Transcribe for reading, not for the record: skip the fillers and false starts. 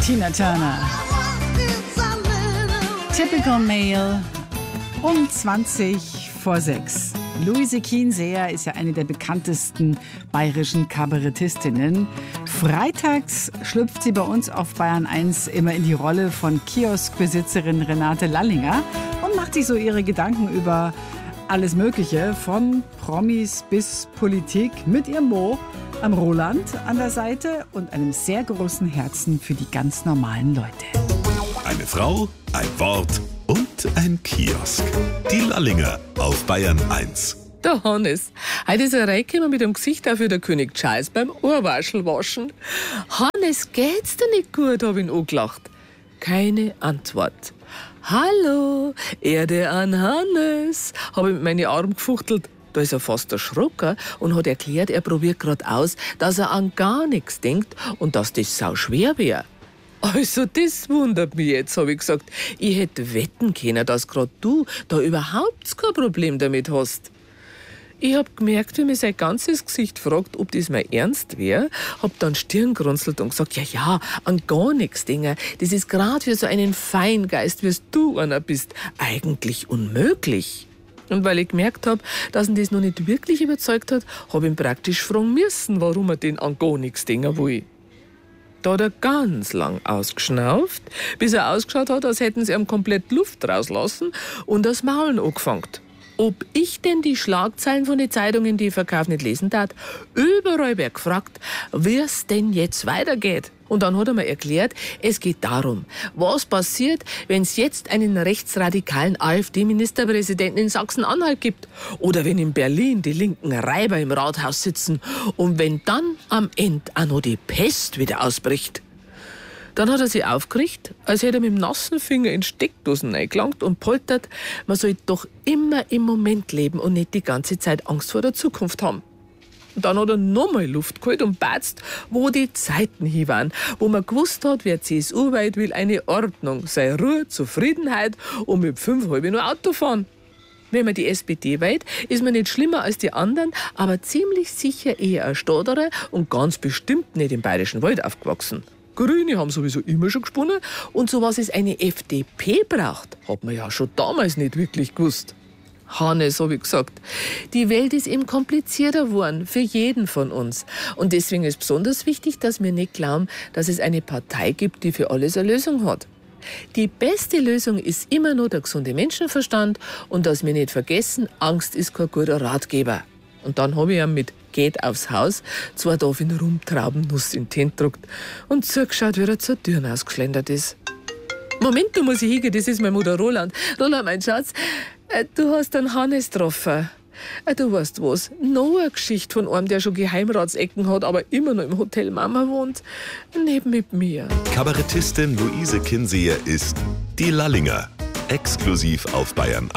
Tina Turner. Typical Male um 20 vor 6. Luise Kienseer ist ja eine der bekanntesten bayerischen Kabarettistinnen. Freitags schlüpft sie bei uns auf Bayern 1 immer in die Rolle von Kioskbesitzerin Renate Lallinger und macht sich so ihre Gedanken über alles Mögliche, von Promis bis Politik, mit ihrem Mo am Roland an der Seite und einem sehr großen Herzen für die ganz normalen Leute. Eine Frau, ein Wort und ein Kiosk. Die Lallinger auf Bayern 1. Der Hannes. Heute ist er reingekommen mit dem Gesicht auf wie der König Charles beim Ohrwaschel waschen. Hannes, geht's dir nicht gut, hab ich ihn angelacht. Keine Antwort. Hallo, Erde an Hannes, habe ich mit meinen Armen gefuchtelt. Da ist er fast erschrocken und hat erklärt, er probiert gerade aus, dass er an gar nichts denkt und dass das sau schwer wäre. Also, das wundert mich jetzt, habe ich gesagt. Ich hätte wetten können, dass gerade du da überhaupt kein Problem damit hast. Ich hab gemerkt, wie mir sein ganzes Gesicht fragt, ob das mal ernst wäre, hab dann Stirn gerunzelt und gesagt, ja, an gar nichts denken. Das ist gerade für so einen Feingeist, wie du einer bist, eigentlich unmöglich. Und weil ich gemerkt hab, dass ihn das noch nicht wirklich überzeugt hat, hab ich ihn praktisch fragen müssen, warum er den an gar nichts denken will. Da hat er ganz lang ausgeschnauft, bis er ausgeschaut hat, als hätten sie ihm komplett Luft rauslassen und das Maulen angefangen. Ob ich denn die Schlagzeilen von den Zeitungen, die ich verkaufe, nicht lesen darf, überall wird gefragt, wie es denn jetzt weitergeht. Und dann hat er mir erklärt, es geht darum, was passiert, wenn es jetzt einen rechtsradikalen AfD-Ministerpräsidenten in Sachsen-Anhalt gibt. Oder wenn in Berlin die linken Reiber im Rathaus sitzen und wenn dann am Ende auch noch die Pest wieder ausbricht. Dann hat er sich aufgerichtet, als hätte er mit dem nassen Finger in Steckdosen eingelangt und poltert, man soll doch immer im Moment leben und nicht die ganze Zeit Angst vor der Zukunft haben. Und dann hat er nochmal Luft geholt und batzt, wo die Zeiten hin waren, wo man gewusst hat, wer CSU weit will, eine Ordnung, sei Ruhe, Zufriedenheit und mit 5,5 nur Auto fahren. Wenn man die SPD wählt, ist man nicht schlimmer als die anderen, aber ziemlich sicher eher ein Stotterer und ganz bestimmt nicht im Bayerischen Wald aufgewachsen. Grüne haben sowieso immer schon gesponnen und so was es eine FDP braucht, hat man ja schon damals nicht wirklich gewusst. Hannes, habe ich gesagt, die Welt ist eben komplizierter geworden für jeden von uns. Und deswegen ist besonders wichtig, dass wir nicht glauben, dass es eine Partei gibt, die für alles eine Lösung hat. Die beste Lösung ist immer nur der gesunde Menschenverstand und dass wir nicht vergessen, Angst ist kein guter Ratgeber. Und dann habe ich ihm mit «Geht aufs Haus» 2 Tafeln Rumtraubennuss in die Hände gedruckt und zugeschaut, wie er zur Tür ausgeschlendert ist. Moment, du musst hingehen, das ist meine Mutter Roland. Roland, mein Schatz, du hast einen Hannes getroffen. Du weißt was, noch eine Geschichte von einem, der schon Geheimratsecken hat, aber immer noch im Hotel Mama wohnt, neben mit mir. Kabarettistin Luise Kienseer ist die Lallinger, exklusiv auf Bayern 1.